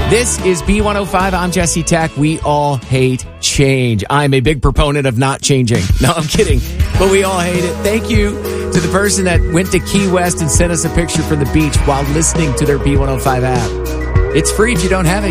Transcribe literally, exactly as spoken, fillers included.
This is B one oh five. I'm Jesse Tack. We all hate change. I'm a big proponent of not changing. No, I'm kidding. But we all hate it. Thank you to the person that went to Key West and sent us a picture from the beach while listening to their B one oh five app. It's free if you don't have it.